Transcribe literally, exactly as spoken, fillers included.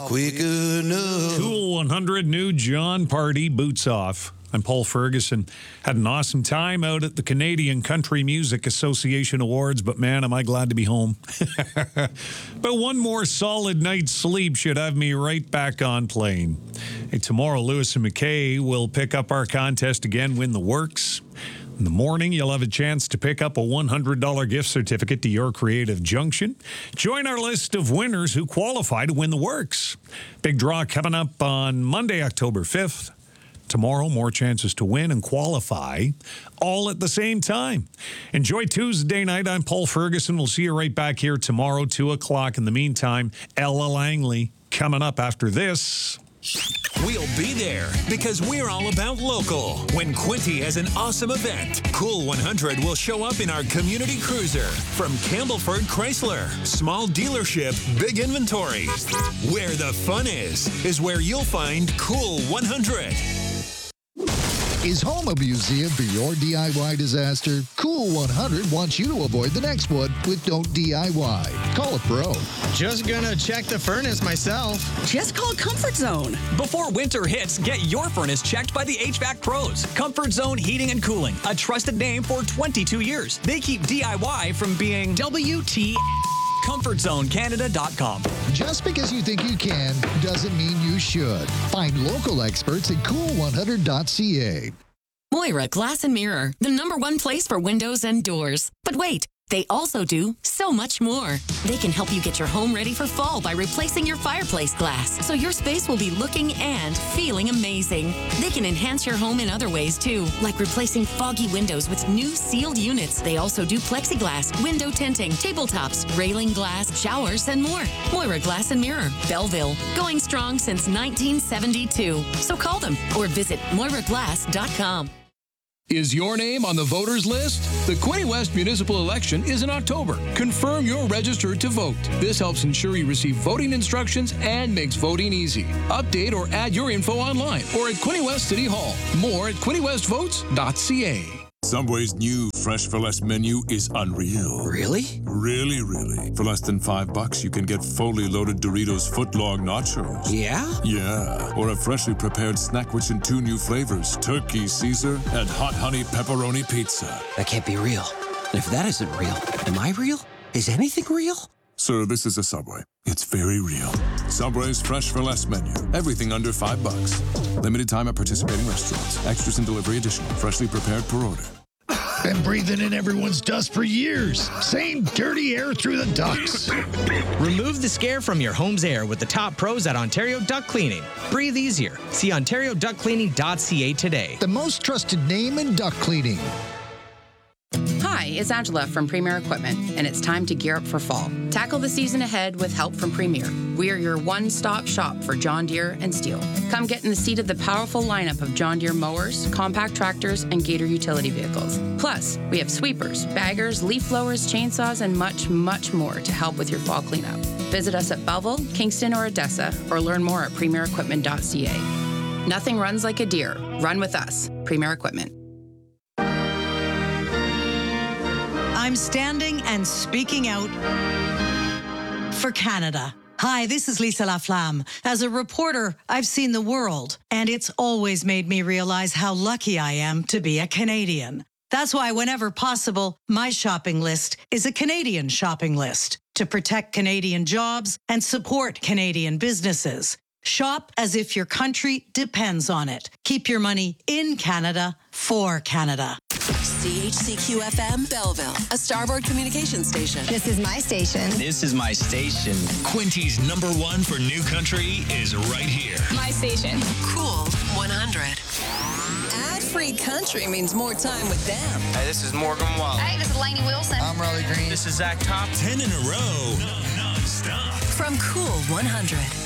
Quick enough. Cool one hundred New John Party, boots off. I'm Paul Ferguson. Had an awesome time out at the Canadian Country Music Association Awards, but man, am I glad to be home. But one more solid night's sleep should have me right back on plane. Hey, tomorrow, Lewis and McKay will pick up our contest again, Win the Works. In the morning, you'll have a chance to pick up a one hundred dollars gift certificate to Your Creative Junction. Join our list of winners who qualify to win the works. Big draw coming up on Monday, October fifth. Tomorrow, more chances to win and qualify, all at the same time. Enjoy Tuesday night. I'm Paul Ferguson. We'll see you right back here tomorrow, two o'clock. In the meantime, Ella Langley coming up after this. We'll be there because we're all about local. When Quinte has an awesome event, Cool one hundred will show up in our community cruiser. From Campbellford Chrysler, small dealership, big inventory. Where the fun is, is where you'll find Cool one hundred. Is home a museum for your D I Y disaster? Cool one hundred wants you to avoid the next one with Don't D I Y. Call a pro. Just gonna check the furnace myself. Just call Comfort Zone. Before winter hits, get your furnace checked by the H V A C pros. Comfort Zone Heating and Cooling, a trusted name for twenty-two years. They keep D I Y from being W T. comfort zone canada dot com. Just because you think you can doesn't mean you should. Find local experts at cool one hundred dot c a. Moira Glass and Mirror, the number one place for windows and doors. But wait, they also do so much more. They can help you get your home ready for fall by replacing your fireplace glass, so your space will be looking and feeling amazing. They can enhance your home in other ways too, like replacing foggy windows with new sealed units. They also do plexiglass, window tinting, tabletops, railing glass, showers, and more. Moira Glass and Mirror, Belleville, going strong since nineteen seventy-two. So call them or visit moira glass dot com. Is your name on the voters list? The Quinte West municipal election is in October. Confirm you're registered to vote. This helps ensure you receive voting instructions and makes voting easy. Update or add your info online or at Quinte West City Hall. More at quinte west votes dot c a. Subway's new Fresh for Less menu is unreal. Really? Really, really. For less than five bucks, you can get fully loaded Doritos footlong nachos. Yeah? Yeah. Or a freshly prepared snack rich in two new flavors, Turkey Caesar and Hot Honey Pepperoni Pizza. That can't be real. And if that isn't real, am I real? Is anything real? Sir, this is a Subway. It's very real. Subway's Fresh for Less menu. Everything under five bucks. Limited time at participating restaurants. Extras and delivery additional. Freshly prepared per order. Been breathing in everyone's dust for years. Same dirty air through the ducts. Remove the scare from your home's air with the top pros at Ontario Duct Cleaning. Breathe easier. See ontario duct cleaning dot c a today. The most trusted name in duct cleaning. Hi, it's Angela from Premier Equipment, and it's time to gear up for fall. Tackle the season ahead with help from Premier. We are your one-stop shop for John Deere and Steel. Come get in the seat of the powerful lineup of John Deere mowers, compact tractors, and Gator utility vehicles. Plus, we have sweepers, baggers, leaf blowers, chainsaws, and much, much more to help with your fall cleanup. Visit us at Belleville, Kingston, or Odessa, or learn more at premier equipment dot c a. Nothing runs like a Deere. Run with us. Premier Equipment. I'm standing and speaking out for Canada. Hi, this is Lisa Laflamme. As a reporter, I've seen the world, and it's always made me realize how lucky I am to be a Canadian. That's why whenever possible, my shopping list is a Canadian shopping list to protect Canadian jobs and support Canadian businesses. Shop as if your country depends on it. Keep your money in Canada for Canada. C H C Q F M Belleville, a Starboard Communications station. This is my station. This is my station. Quinte's number one for new country is right here. My station. Cool one hundred. Ad-free country means more time with them. Hey, this is Morgan Wallen. Hey, this is Lainey Wilson. I'm Riley Green. This is Zach Top. Ten in a row. Non-stop. From Cool one hundred.